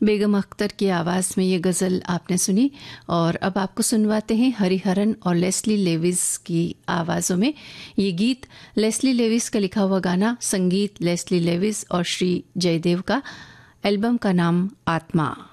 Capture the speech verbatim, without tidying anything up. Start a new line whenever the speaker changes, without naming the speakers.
बेगम अख्तर की आवाज़ में ये गज़ल आपने सुनी और अब आपको सुनवाते हैं हरिहरन और लेस्ली लेविस की आवाज़ों में ये गीत। लेस्ली लेविस का लिखा हुआ गाना, संगीत लेस्ली लेविस और श्री जयदेव का, एल्बम का नाम आत्मा।